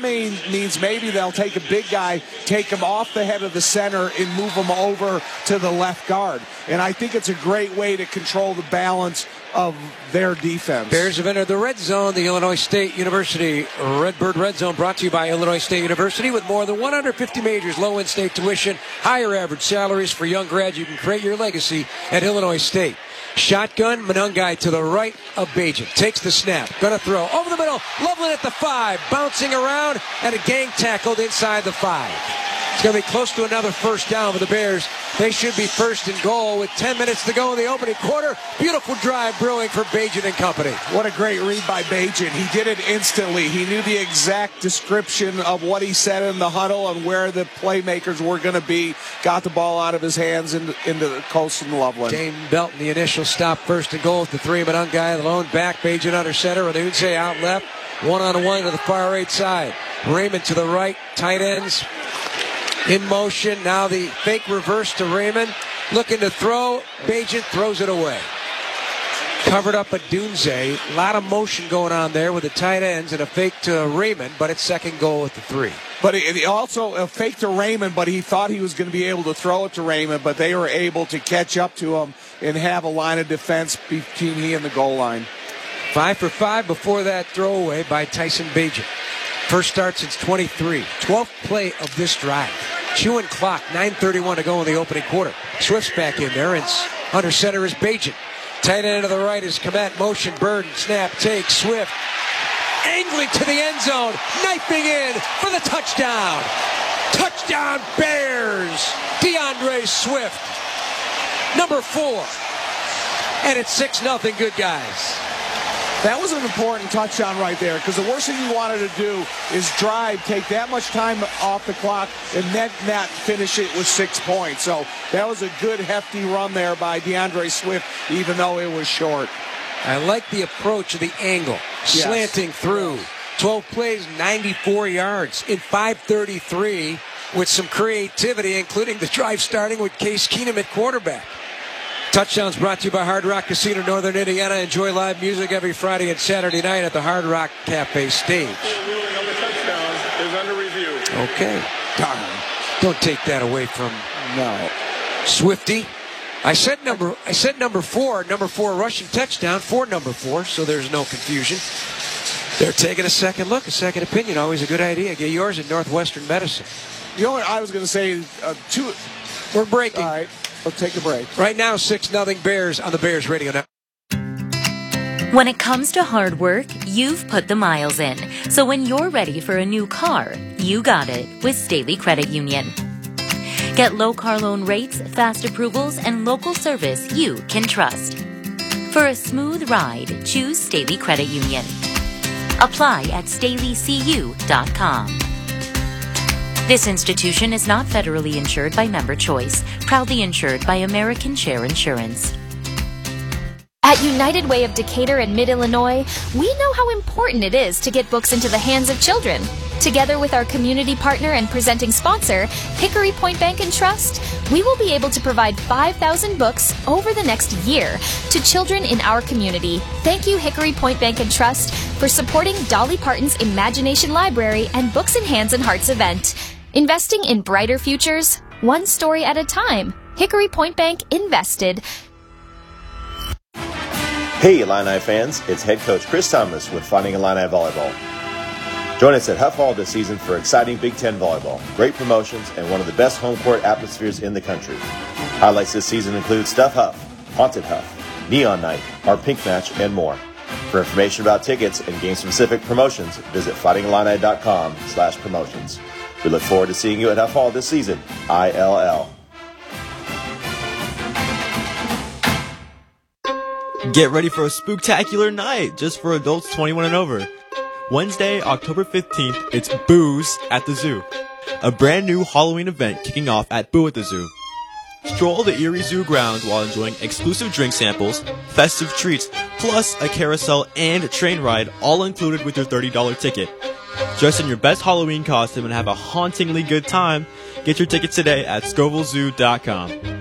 means maybe they'll take a big guy, take him off the head of the center, and move him over to the left guard. And I think it's a great way to control the balance of their defense. Bears have entered the red zone. The Illinois State University Redbird Red Zone, brought to you by Illinois State University. With more than 150 majors, low in-state tuition, higher average salaries for young grads, you can create your legacy at Illinois State. Shotgun, Monungai to the right of Bagent. Takes the snap. Gonna throw. Over the middle. Loveland at the 5. Bouncing around and a gang tackled inside the 5. It's going to be close to another first down for the Bears. They should be first and goal with 10 minutes to go in the opening quarter. Beautiful drive brewing for Bagent and company. What a great read by Bagent. He did it instantly. He knew the exact description of what he said in the huddle and where the playmakers were going to be. Got the ball out of his hands into Colson Loveland. Dane Belton, the initial stop, first and goal with the 3. Monungai, the lone back. Bagent under center. Renunze out left. One-on-one to the far right side. Raymond to the right. Tight ends in motion. Now the fake reverse to Raymond. Looking to throw. Bagent throws it away. Covered up at Dunze. A lot of motion going on there with the tight ends and a fake to Raymond, but it's second goal at the 3. But he also a fake to Raymond, but he thought he was going to be able to throw it to Raymond, but they were able to catch up to him and have a line of defense between he and the goal line. 5 for 5 before that throwaway by Tyson Bagent. First start since 23. 12th play of this drive. Chewing clock, 9:31 to go in the opening quarter. Swift's back in there, and under center is Bagent. Tight end to the right is Komet. Motion, Burden, snap, take, Swift. Angling to the end zone. Knifing in for the touchdown. Touchdown Bears. DeAndre Swift. Number 4. And it's 6-0, good guys. That was an important touchdown right there, because the worst thing you wanted to do is drive, take that much time off the clock, and then not finish it with 6 points. So that was a good, hefty run there by DeAndre Swift, even though it was short. I like the approach of the angle. Yes. Slanting through. 12 plays, 94 yards in 5:33 with some creativity, including the drive starting with Case Keenum at quarterback. Touchdowns brought to you by Hard Rock Casino, Northern Indiana. Enjoy live music every Friday and Saturday night at the Hard Rock Cafe stage. The ruling on the touchdown is under review. Okay. Darn. Don't take that away from Swifty. I said number 4. Number 4 rushing touchdown for number 4, so there's no confusion. They're taking a second look, a second opinion. Always a good idea. Get yours at Northwestern Medicine. You know what I was going to say? We're breaking. All right. Let's take a break. Right now, 6-0 Bears on the Bears Radio Network. When it comes to hard work, you've put the miles in. So when you're ready for a new car, you got it with Staley Credit Union. Get low car loan rates, fast approvals, and local service you can trust. For a smooth ride, choose Staley Credit Union. Apply at StaleyCU.com. This institution is not federally insured by Member Choice, proudly insured by American Share Insurance. At United Way of Decatur and Mid-Illinois, we know how important it is to get books into the hands of children. Together with our community partner and presenting sponsor, Hickory Point Bank and Trust, we will be able to provide 5,000 books over the next year to children in our community. Thank you, Hickory Point Bank and Trust, for supporting Dolly Parton's Imagination Library and Books in Hands and Hearts event. Investing in brighter futures, one story at a time. Hickory Point Bank invested. Hey Illini fans, it's head coach Chris Thomas with Fighting Illini Volleyball. Join us at Huff Hall this season for exciting Big Ten volleyball, great promotions, and one of the best home court atmospheres in the country. Highlights this season include Stuff Huff, Haunted Huff, Neon Night, Our Pink Match, and more. For information about tickets and game-specific promotions, visit fightingillini.com/promotions. We look forward to seeing you at Huff Hall this season. ILL. Get ready for a spooktacular night just for adults 21 and over. Wednesday, October 15th, it's Booze at the Zoo, a brand new Halloween event kicking off at Boo at the Zoo. Stroll the Erie Zoo grounds while enjoying exclusive drink samples, festive treats, plus a carousel and a train ride, all included with your $30 ticket. Dress in your best Halloween costume and have a hauntingly good time. Get your tickets today at ScovilleZoo.com.